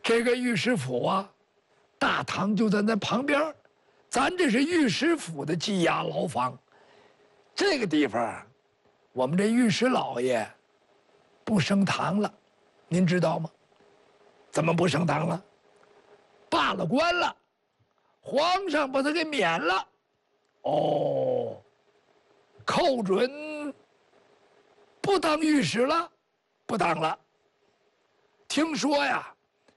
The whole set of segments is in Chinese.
这个御史府啊，大堂就在那旁边，咱这是御史府的羁押牢房。这个地方，我们这御史老爷不升堂了，您知道吗？怎么不升堂了？罢了官了，皇上把他给免了。哦，寇准不当御史了，不当了。听说呀，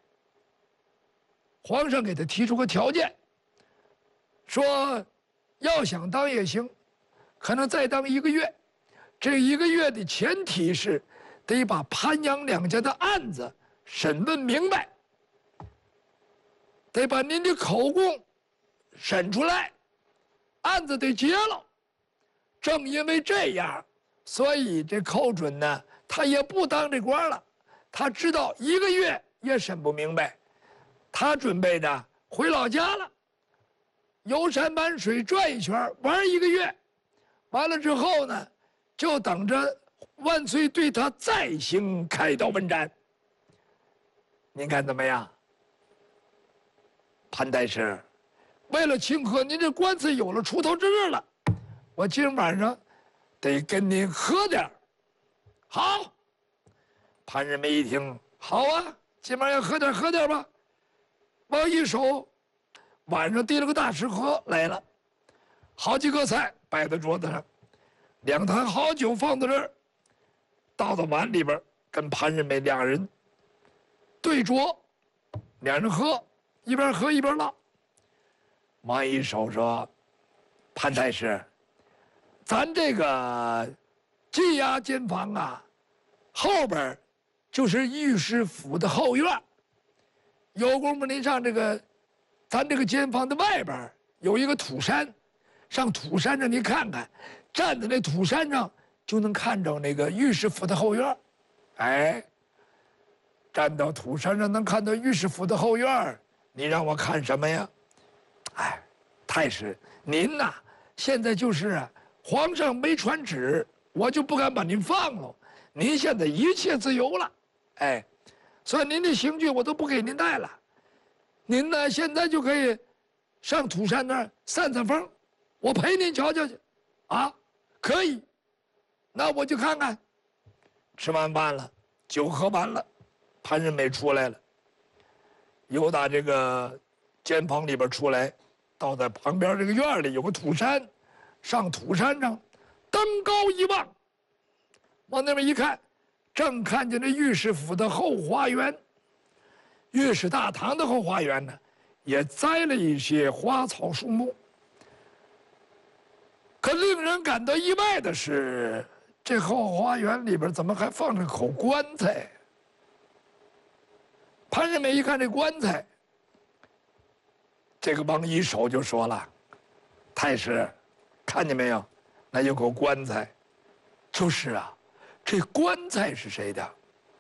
皇上给他提出个条件，说要想当也行，可能再当1个月。这1个月的前提是得把潘杨两家的案子审问明白，得把您的口供审出来，案子得结了。正因为这样，所以这寇准呢，他也不当这官了。他知道1个月也审不明白，他准备着回老家了，游山玩水转一圈，玩1个月。完了之后呢，就等着万岁对他再行开刀问斩。您看怎么样？潘太师，为了庆贺您这官司有了出头之日了，我今晚上得跟您喝点儿。好。潘仁美一听，好啊，今晚要喝点吧。往一手，晚上递了个大食盒来了，好几个菜摆在桌子上，2坛好酒放在这儿，倒到碗里边，跟潘仁美2人对酌，2人喝，一边喝一边唠。王一手说：“潘太师，咱这个羁押监房啊，后边就是御史府的后院。有功夫您上咱这个监房的外边有一个土山，上土山上您看看，站在那土山上就能看着那个御史府的后院。哎，站到土山上能看到御史府的后院，你让我看什么呀？哎，太师，您呐，现在就是皇上没传旨，我就不敢把您放了。您现在一切自由了。哎，所以您的刑具我都不给您带了，您呢现在就可以上土山那儿散散风，我陪您瞧瞧去，啊，可以，那我就看看。吃完饭了，酒喝完了，潘仁美出来了，由打这个监房里边出来，到在旁边这个院里有个土山，上土山上，登高一望，往那边一看。正看见这御史府的后花园，御史大堂的后花园呢，也栽了一些花草树木。可令人感到意外的是，这后花园里边怎么还放着口棺材？潘仁美一看这棺材，这个王一手就说了：“太师，看见没有？那有口棺材。”就是啊。这棺材是谁的？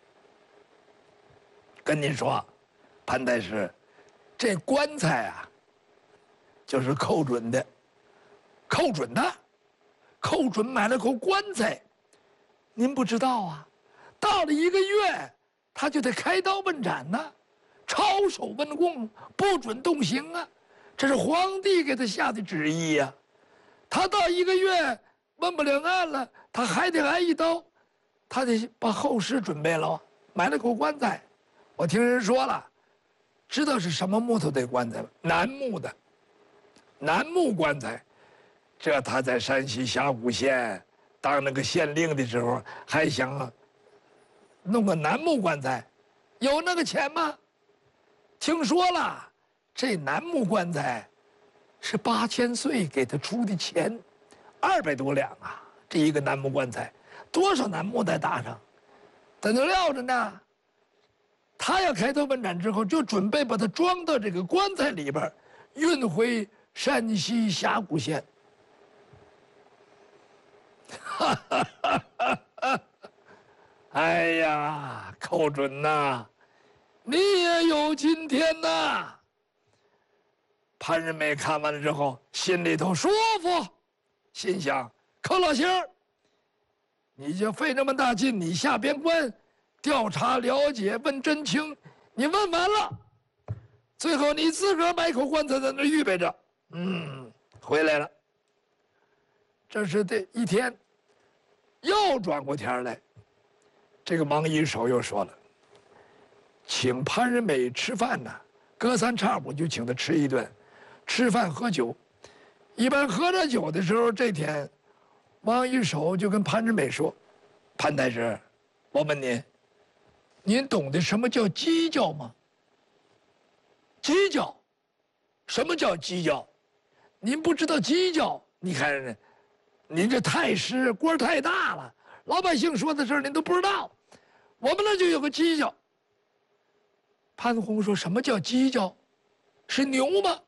跟您说，潘太师，这棺材啊，就是寇准的。寇准的，寇准买了口棺材，您不知道啊？到了1个月，他就得开刀问斩呢，抄手问供，不准动刑啊，这是皇帝给他下的旨意呀。他到1个月问不了案了，他还得挨一刀。他得把后事准备了，买了口棺材。我听人说了，知道是什么木头的棺材吗？楠木的，楠木棺材。这他在山西峡谷县当那个县令的时候，还想弄个楠木棺材，有那个钱吗？听说了，这楠木棺材是8000岁给他出的钱，200多两啊！这一个楠木棺材。多少楠木在搭上，在那撂着呢。他要开头问斩之后，就准备把它装到这个棺材里边，运回山西峡谷县。哎呀，寇准呐，你也有今天呐！潘仁美看完了之后，心里头舒服，心想：寇老星儿。你就费这么大劲，你下边关，调查了解问真情， 你问完了，最后你自个儿买口棺材在那预备着，回来了。这是这一天，又转过天来，这个王一手又说了，请潘仁美吃饭呢，隔三差五就请他吃一顿，吃饭喝酒。一般喝着酒的时候，这天，王一手就跟潘仁美说：“潘太师，我问您，您懂得什么叫鸡叫吗？鸡叫，什么叫鸡叫？您不知道鸡叫？你看，您这太师官太大了，老百姓说的事儿您都不知道。我们那就有个鸡叫。”潘洪说：“什么叫鸡叫？是牛吗？”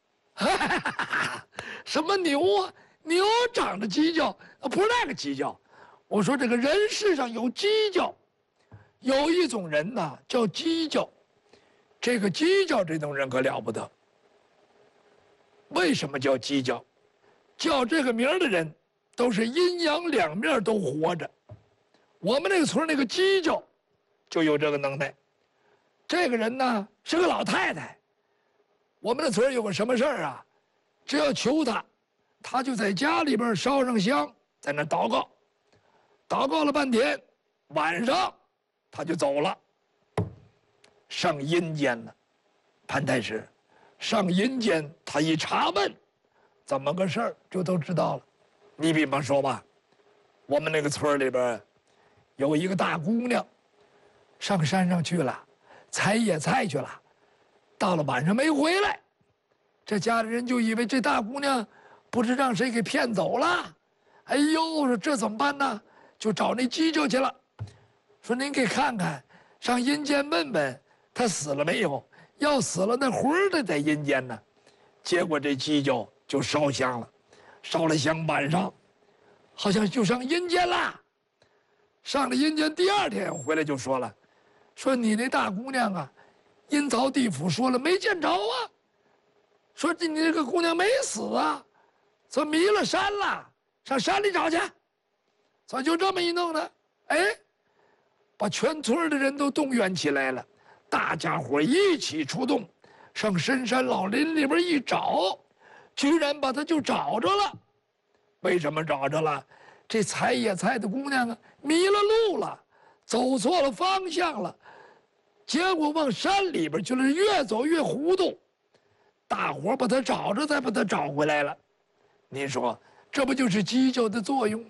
什么牛啊？牛长着鸡叫，不是那个鸡叫。我说这个人世上有鸡叫，有一种人呐叫鸡叫，这个鸡叫这种人可了不得。为什么叫鸡叫？叫这个名的人都是阴阳两面都活着。我们那个村那个鸡叫就有这个能耐。这个人呢是个老太太。我们的村有个什么事儿啊？只要求他，他就在家里边烧上香，在那祷告，祷告了半天，晚上他就走了，上阴间了。潘太师上阴间，他一查问，怎么个事儿就都知道了。你比方说吧，我们那个村里边有一个大姑娘，上山上去了，采野菜去了。到了晚上没回来，这家里人就以为这大姑娘不知让谁给骗走了。哎呦，说这怎么办呢？就找那鸡叫去了，说您给看看，上阴间问问她死了没有？要死了，那魂儿得在阴间呢。结果这鸡叫就烧香了，烧了香，晚上好像就上阴间了。上了阴间，第二天回来就说了，说你那大姑娘啊，阴曹地府说了没见着啊，说你这个姑娘没死啊，说迷了山了，上山里找去。咋就这么一弄呢？哎，把全村的人都动员起来了，大家伙一起出动，上深山老林里边一找，居然把她就找着了。为什么找着了？这采野菜的姑娘啊，迷了路了，走错了方向了。结果往山里边去了，越走越糊涂，大伙把他找着，再把他找回来了。你说这不就是鸡叫的作用吗？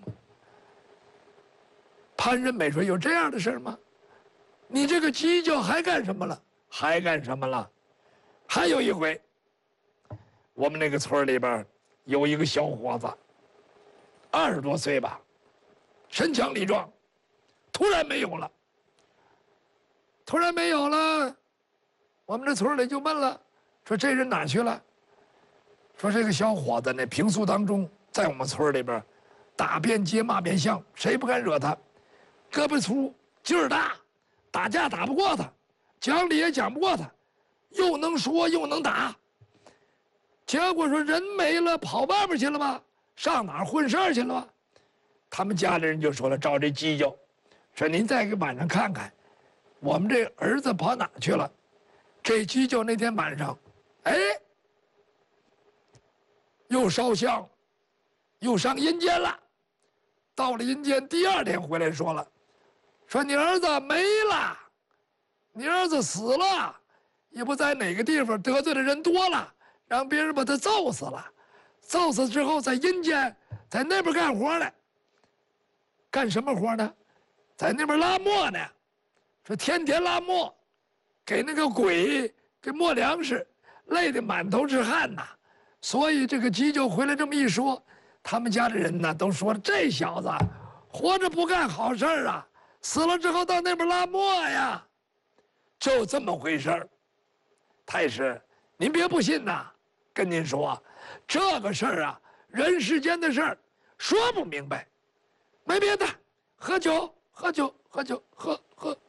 潘仁美说：“有这样的事吗？你这个鸡叫还干什么了？还干什么了？还有一回，我们那个村里边有一个小伙子，20多岁吧，身强力壮，突然没有了。突然没有了，我们这村里就问了，说这人哪去了？说这个小伙子呢，平素当中在我们村里边，打遍街骂遍巷，谁不敢惹他？胳膊粗，劲儿大，打架打不过他，讲理也讲不过他，又能说又能打。结果说人没了，跑外边去了吧？上哪儿混事儿去了吧？他们家里人就说了，找这鸡叫，说您再给晚上看看。我们这儿子跑哪去了？这鸡叫那天晚上，哎，又烧香，又上阴间了。到了阴间，第二天回来说了，说你儿子没了，你儿子死了，也不在哪个地方得罪的人多了，让别人把他揍死了。揍死之后，在阴间，在那边干活呢。干什么活呢？在那边拉磨呢。说天天拉磨，给那个鬼给磨粮食，累得满头是汗呐。所以这个鸡就回来这么一说，他们家的人呢都说这小子活着不干好事啊，死了之后到那边拉磨呀，就这么回事儿。太师，您别不信呐，跟您说，这个事儿啊，人世间的事儿，说不明白，没别的，喝酒，喝酒，喝酒，喝。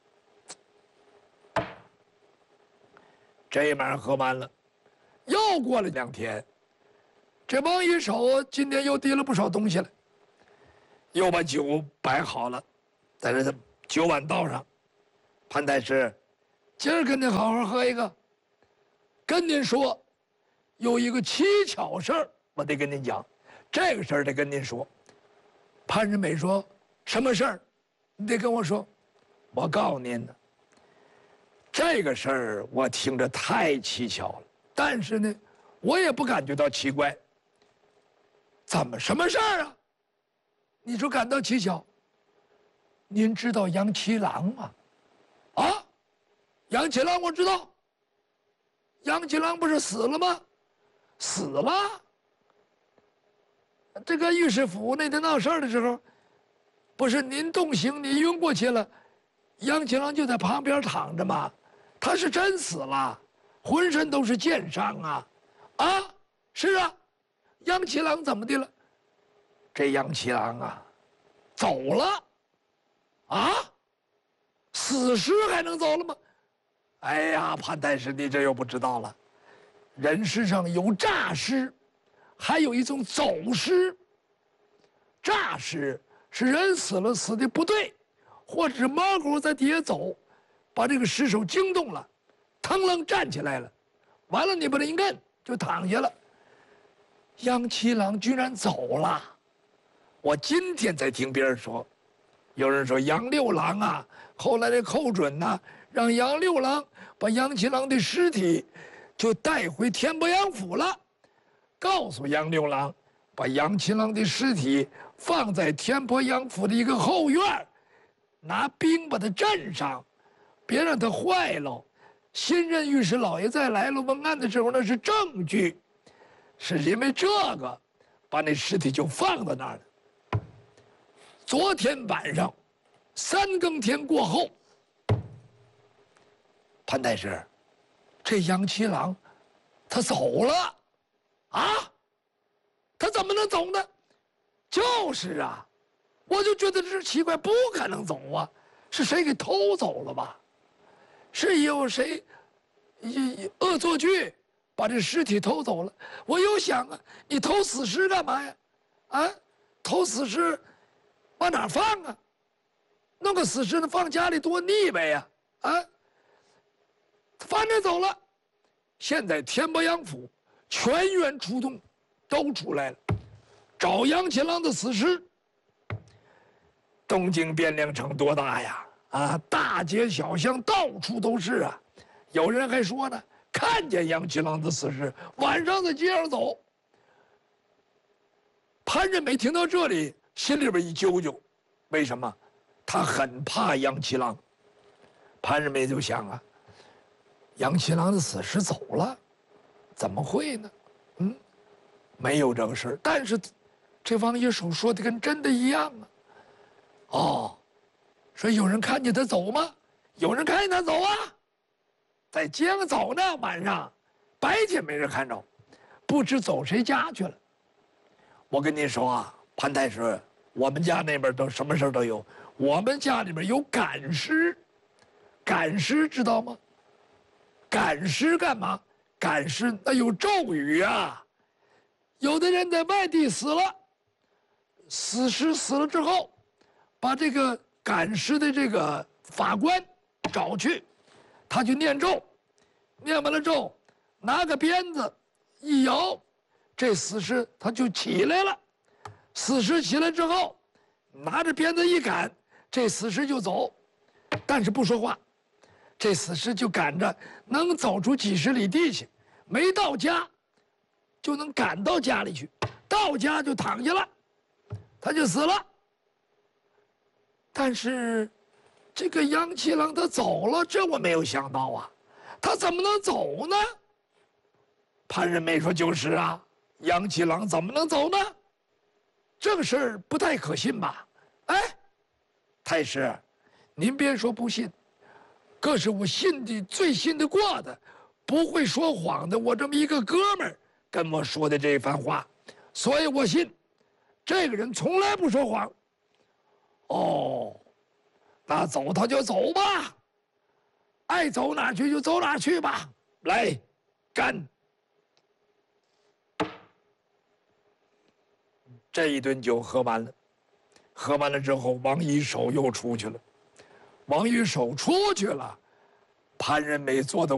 这一晚上喝完了，又过了2天，这王一手今天又提了不少东西来，又把酒摆好了，在这酒碗道上。潘太师， 今儿跟您好好喝一个，跟您说，有一个蹊跷事儿，我得跟您讲。这个事儿得跟您说。潘仁美说：“什么事儿？你得跟我说。”我告诉您呢，这个事儿我听着太蹊跷了，但是呢，我也不感觉到奇怪。怎么什么事儿啊？你说感到蹊跷？您知道杨七郎吗？啊，杨七郎我知道。杨七郎不是死了吗？死了。这个御史府那天闹事儿的时候，不是您动刑，您晕过去了，杨七郎就在旁边躺着嘛。他是真死了，浑身都是箭伤啊！啊，是啊，杨七郎怎么的了？这杨七郎啊，走了。啊，死尸还能走了吗？哎呀，潘太师，你这又不知道了。人世上有诈尸，还有一种走尸。诈尸是人死了，死的不对，或者是毛骨在底下走，把这个尸首惊动了，腾楞站起来了，完了你把他一摁就躺下了。杨七郎居然走了，我今天才听别人说，有人说杨六郎啊，后来这寇准呐，让杨六郎把杨七郎的尸体就带回天波杨府了，告诉杨六郎，把杨七郎的尸体放在天波杨府的一个后院，拿兵把他镇上，别让他坏了。新任御史老爷再来了问案的时候，那是证据，是因为这个，把那尸体就放在那儿了。昨天晚上3更天过后，潘太师，这杨七郎他走了啊？他怎么能走呢？就是啊，我就觉得这是奇怪，不可能走啊！是谁给偷走了吧？是有谁恶作剧把这尸体偷走了？我又想啊，你偷死尸干嘛呀？啊，偷死尸往哪儿放啊？弄个死尸呢放家里多腻歪呀！啊，反正走了。现在天波杨府全员出动，都出来了，找杨七郎的死尸。东京汴梁城多大呀？啊，大街小巷到处都是啊。有人还说呢，看见杨七郎的死尸，晚上在街上走。潘仁美听到这里，心里边一揪揪，为什么？他很怕杨七郎。潘仁美就想啊，杨七郎的死尸走了，怎么会呢？没有这个事儿。但是，这王一手说的跟真的一样啊。哦，说有人看见他走吗？有人看见他走啊，在街上走呢，晚上，白天没人看着，不知走谁家去了。我跟你说啊，潘太师，我们家那边都什么事都有。我们家里边有赶尸，赶尸知道吗？赶尸干嘛？赶尸那有咒语啊。有的人在外地死了，死尸死了之后，把这个赶尸的这个法官找去，他就念咒，念完了咒，拿个鞭子一摇，这死尸他就起来了。死尸起来之后，拿着鞭子一赶，这死尸就走，但是不说话。这死尸就赶着能走出几十里地去，没到家就能赶到家里去，到家就躺下了，他就死了。但是这个杨七郎他走了，这我没有想到啊，他怎么能走呢？潘仁美说：“就是啊，杨七郎怎么能走呢？这个事儿不太可信吧？”哎，太师，您别说不信，可是我信的最信得过的，不会说谎的，我这么一个哥们儿跟我说的这番话，所以我信，这个人从来不说谎。哦，那走他就走吧，爱走哪去就走哪去吧。来，干！这一顿酒喝完了，喝完了之后，王一手又出去了。王一手出去了， 潘仁美做的